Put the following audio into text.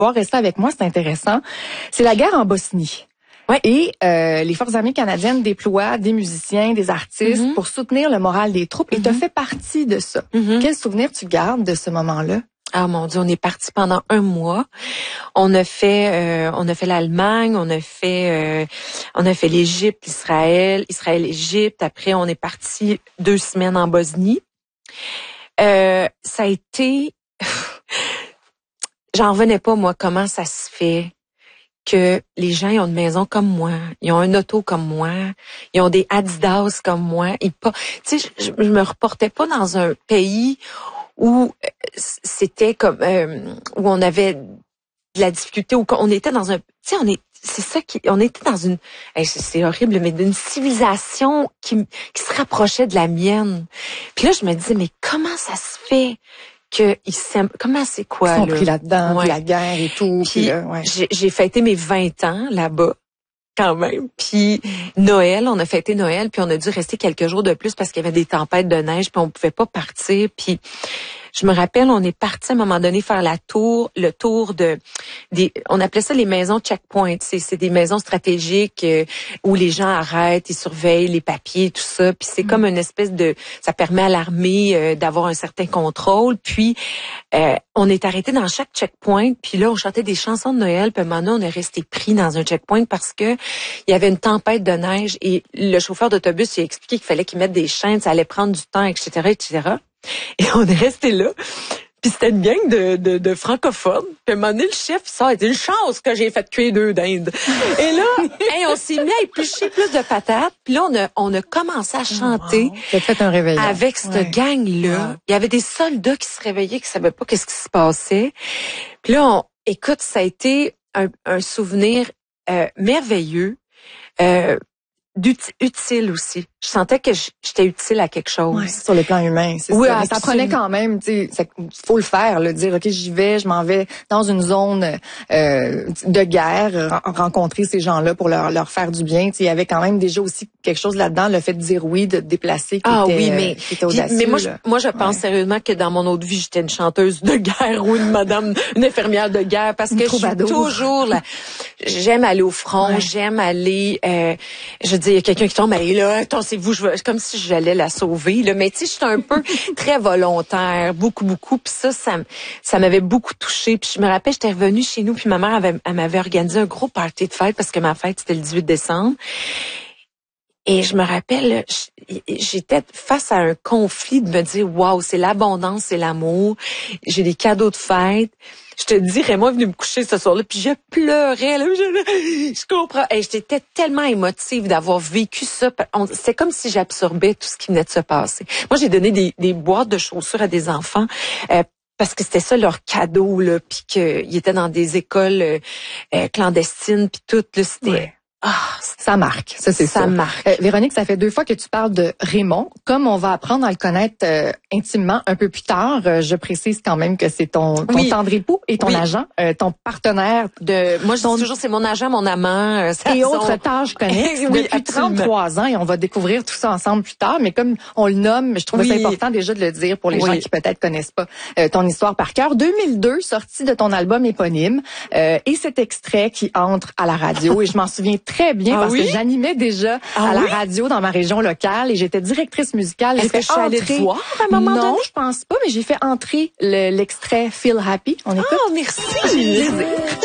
pouvoir rester avec moi, c'est intéressant. C'est la guerre en Bosnie. Ouais. Et les Forces armées canadiennes déploient des musiciens, des artistes pour soutenir le moral des troupes. Et tu as fait partie de ça. Quel souvenir tu gardes de ce moment-là? Ah mon Dieu, on est parti pendant 1 mois. On a fait l'Allemagne, on a fait l'Égypte, Israël, Égypte. Après, on est parti 2 semaines en Bosnie. Ça a été, j'en revenais pas moi comment ça se fait que les gens ils ont une maison comme moi, ils ont un auto comme moi, ils ont des Adidas comme moi. Tu sais, je me reportais pas dans un pays où c'était comme où on avait de la difficulté, où on était dans un, tu sais, on était dans une, c'est horrible, mais d'une civilisation qui se rapprochait de la mienne. Puis là, je me disais, mais comment ça se fait que ils s'aiment, comment c'est quoi Ils sont là? pris là-dedans, Ouais. la guerre et tout. Puis j'ai fêté mes 20 ans là-bas. Quand même. Puis Noël, on a fêté Noël, puis on a dû rester quelques jours de plus parce qu'il y avait des tempêtes de neige, puis on pouvait pas partir. Puis je me rappelle, on est parti à un moment donné faire le tour on appelait ça les maisons checkpoints. C'est des maisons stratégiques où les gens arrêtent, ils surveillent les papiers, tout ça. Puis c'est comme une espèce ça permet à l'armée d'avoir un certain contrôle. Puis on est arrêté dans chaque checkpoint. Puis là, on chantait des chansons de Noël. Puis maintenant, on est resté pris dans un checkpoint parce que il y avait une tempête de neige et le chauffeur d'autobus il a expliqué qu'il fallait qu'il mette des chaînes, ça allait prendre du temps, etc., etc. Et on est resté là. Puis c'était une gang de francophones. Puis à un moment donné, le chef sort, il dit, une chance que j'ai fait cuire 2 dindes. Et là, on s'est mis à éplucher plus de patates. Puis là, on a commencé à chanter. Wow. T'as fait un réveil. Avec cette gang-là. Wow. Il y avait des soldats qui se réveillaient, qui savaient pas qu'est-ce qui se passait. Puis là, écoute, ça a été un souvenir merveilleux. Utile aussi. Je sentais que j'étais utile à quelque chose. Ouais, sur le plan humain, c'est oui, ça. Mais ça prenait quand même, tu sais, faut le faire, dire OK, j'y vais, je m'en vais dans une zone de guerre, rencontrer ces gens-là pour leur faire du bien. Tu sais, il y avait quand même déjà aussi quelque chose là-dedans, le fait de dire oui, de te déplacer qui était audacieux. Mais moi je pense sérieusement que dans mon autre vie, j'étais une chanteuse de guerre ou une infirmière de guerre parce que je suis toujours là. J'aime aller au front, j'aime aller je dis, il y a quelqu'un qui tombe, mais là, attendez-vous, comme si j'allais la sauver, là. Mais tu sais, je suis un peu très volontaire, beaucoup. Puis ça m'avait beaucoup touchée. Puis je me rappelle, j'étais revenue chez nous, puis ma mère elle m'avait organisé un gros party de fête parce que ma fête, c'était le 18 décembre. Et je me rappelle, j'étais face à un conflit de me dire, waouh, c'est l'abondance, c'est l'amour. J'ai des cadeaux de fête. Je te dis, Raymond est venu me coucher ce soir-là, puis je pleurais. Là, je comprends. Et j'étais tellement émotive d'avoir vécu ça. C'est comme si j'absorbais tout ce qui venait de se passer. Moi, j'ai donné des boîtes de chaussures à des enfants. Parce que c'était ça leur cadeau, là, puis qu'ils étaient dans des écoles clandestines, puis tout, là, c'était... Ouais. Ça marque, ça c'est ça. Ça marque. Véronique, ça fait 2 fois que tu parles de Raymond. Comme on va apprendre à le connaître intimement un peu plus tard, je précise quand même que c'est ton tendre époux et ton agent, ton partenaire. Moi, je dis toujours, c'est mon agent, mon amant. Et autres tâches connexes depuis 33 ans et on va découvrir tout ça ensemble plus tard. Mais comme on le nomme, je trouve ça important déjà de le dire pour les gens qui peut-être connaissent pas ton histoire par cœur. 2002, sortie de ton album éponyme et cet extrait qui entre à la radio et je m'en souviens très bien parce que j'animais déjà à la radio dans ma région locale et j'étais directrice musicale. Est-ce que je suis allée te voir à un moment donné? Non, je pense pas, mais j'ai fait entrer l'extrait Feel Happy. On écoute? Ah, merci!